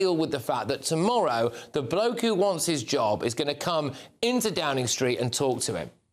deal with the fact that tomorrow the bloke who wants his job is going to come into Downing Street and talk to him?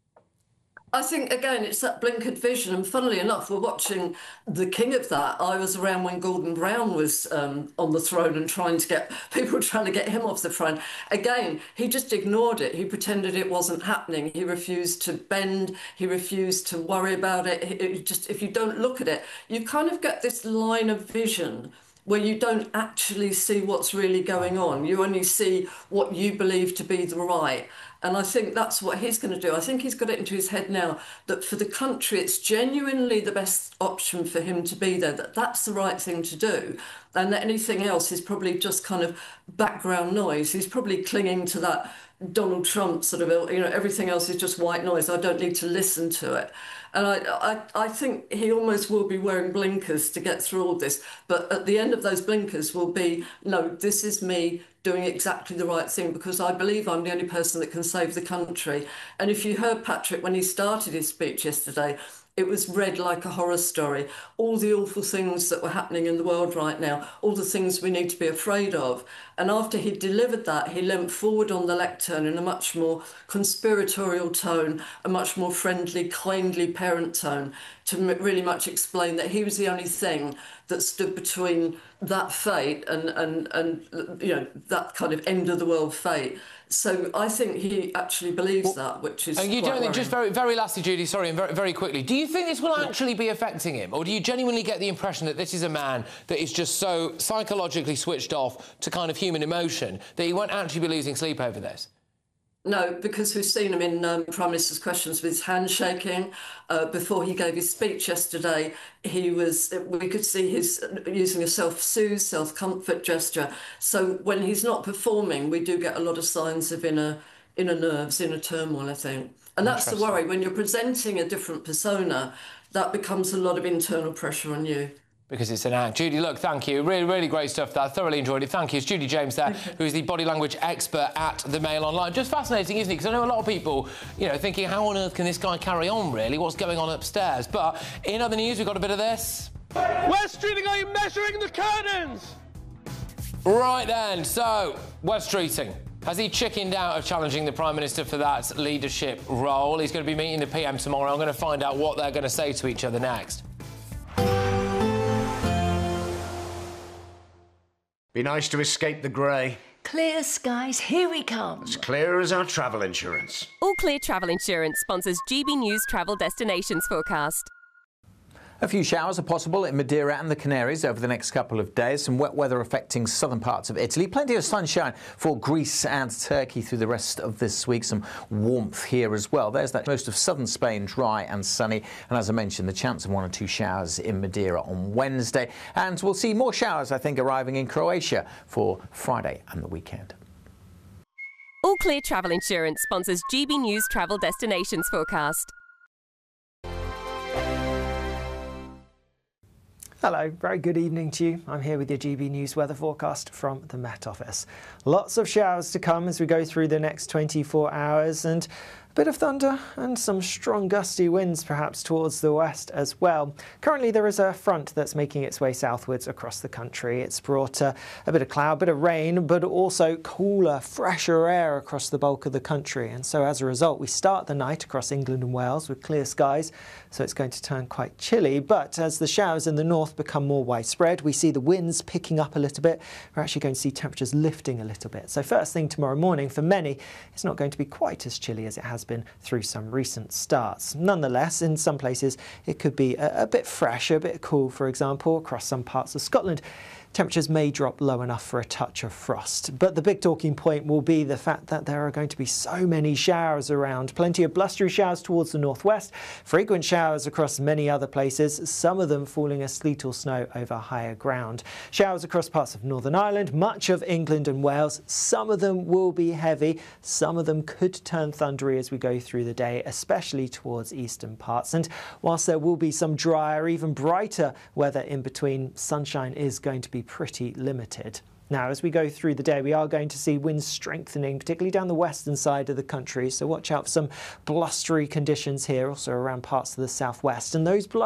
I think, again, it's that blinkered vision. And funnily enough, we're watching the king of that. I was around when Gordon Brown was on the throne and people trying to get him off the throne. Again, he just ignored it. He pretended it wasn't happening. He refused to bend. He refused to worry about it. If you don't look at it, you kind of get this line of vision where you don't actually see what's really going on. You only see what you believe to be the right. And I think that's what he's going to do. I think he's got it into his head now that for the country, it's genuinely the best option for him to be there, that's the right thing to do. And that anything else is probably just kind of background noise. He's probably clinging to that Donald Trump sort of, everything else is just white noise. I don't need to listen to it. And I think he almost will be wearing blinkers to get through all this. But at the end of those blinkers will be, no, this is me doing exactly the right thing because I believe I'm the only person that can save the country. And if you heard Patrick when he started his speech yesterday, it was read like a horror story. All the awful things that were happening in the world right now, all the things we need to be afraid of. And after he delivered that, he leant forward on the lectern in a much more conspiratorial tone, a much more friendly, kindly parent tone, to really much explain that he was the only thing that stood between that fate and that kind of end of the world fate. So I think he actually believes that, which is and you don't think, just very, very lastly, Judy, sorry, and very, very quickly, do you think this will actually be affecting him? Or do you genuinely get the impression that this is a man that is just so psychologically switched off to kind of human emotion that he won't actually be losing sleep over this? No, because we've seen him in Prime Minister's questions with his hand shaking. Before he gave his speech yesterday, we could see his using a self-soothe, self-comfort gesture. So when he's not performing, we do get a lot of signs of inner nerves, inner turmoil, I think. And that's the worry. When you're presenting a different persona, that becomes a lot of internal pressure on you. Because it's an act. Judy, look, thank you. Really, really great stuff there. I thoroughly enjoyed it. Thank you. It's Judy James there, who is the body language expert at the Mail Online. Just fascinating, isn't it? Because I know a lot of people, thinking, how on earth can this guy carry on, really? What's going on upstairs? But in other news, we've got a bit of this. Wes Streeting, are you measuring the curtains? Right then, so, Wes Streeting. Has he chickened out of challenging the Prime Minister for that leadership role? He's going to be meeting the PM tomorrow. I'm going to find out what they're going to say to each other next. Be nice to escape the grey. Clear skies, here we come. As clear as our travel insurance. All Clear Travel Insurance sponsors GB News Travel Destinations Forecast. A few showers are possible in Madeira and the Canaries over the next couple of days. Some wet weather affecting southern parts of Italy. Plenty of sunshine for Greece and Turkey through the rest of this week. Some warmth here as well. There's that most of southern Spain dry and sunny. And as I mentioned, the chance of 1 or 2 showers in Madeira on Wednesday. And we'll see more showers, I think, arriving in Croatia for Friday and the weekend. All Clear Travel Insurance sponsors GB News Travel Destinations Forecast. Hello, very good evening to you. I'm here with your GB News weather forecast from the Met Office. Lots of showers to come as we go through the next 24 hours and a bit of thunder and some strong gusty winds perhaps towards the west as well. Currently there is a front that's making its way southwards across the country. It's brought a bit of cloud, a bit of rain, but also cooler, fresher air across the bulk of the country. And so as a result, we start the night across England and Wales with clear skies, so it's going to turn quite chilly. But as the showers in the north become more widespread, we see the winds picking up a little bit. We're actually going to see temperatures lifting a little bit. So first thing tomorrow morning, for many, it's not going to be quite as chilly as it has been through some recent starts. Nonetheless, in some places, it could be a bit fresh, a bit cool, for example, across some parts of Scotland. Temperatures may drop low enough for a touch of frost. But the big talking point will be the fact that there are going to be so many showers around. Plenty of blustery showers towards the northwest, frequent showers across many other places, some of them falling as sleet or snow over higher ground. Showers across parts of Northern Ireland, much of England and Wales. Some of them will be heavy, some of them could turn thundery as we go through the day, especially towards eastern parts. And whilst there will be some drier, even brighter weather in between, sunshine is going to be pretty limited. Now, as we go through the day, we are going to see winds strengthening, particularly down the western side of the country. So watch out for some blustery conditions here, also around parts of the southwest. And those